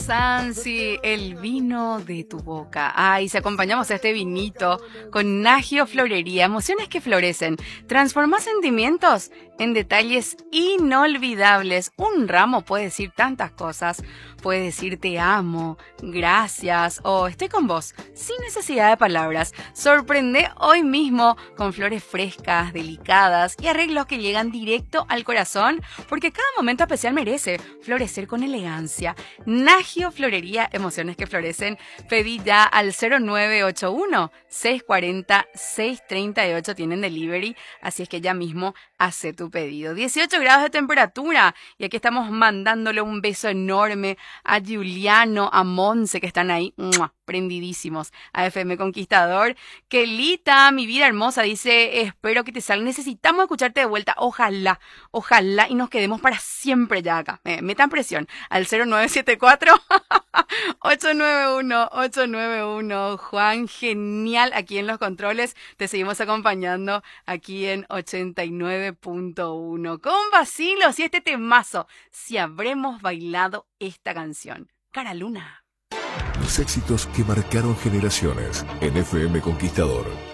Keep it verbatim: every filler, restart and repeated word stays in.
Sansi, el vino de tu boca. Ay, si acompañamos a este vinito con Nagio Florería, emociones que florecen. Transforma sentimientos en detalles inolvidables. Un ramo puede decir tantas cosas. Puede decir te amo, gracias o estoy con vos, sin necesidad de palabras. Sorprende hoy mismo con flores frescas, delicadas y arreglos que llegan directo al corazón, porque cada momento especial merece florecer con elegancia. Nagio Florería, emociones que florecen. Pedí ya al cero nueve ocho uno, seis cuatro cero, seis tres ocho, tienen delivery, así es que ya mismo hace tu pedido. dieciocho grados de temperatura y aquí estamos mandándole un beso enorme a Juliano, a Monse, que están ahí, ¡mua!, prendidísimos a F M Conquistador. Kelita, mi vida hermosa, dice, espero que te salga, necesitamos escucharte de vuelta, ojalá, ojalá, y nos quedemos para siempre ya acá. Eh, metan presión al cero nueve siete cuatro, ocho nueve uno, ocho nueve uno. Juan, genial aquí en los controles, te seguimos acompañando aquí en ochenta y nueve punto uno. Con vacilos y este temazo, si habremos bailado esta canción. Cara Luna. Los éxitos que marcaron generaciones en F M Conquistador.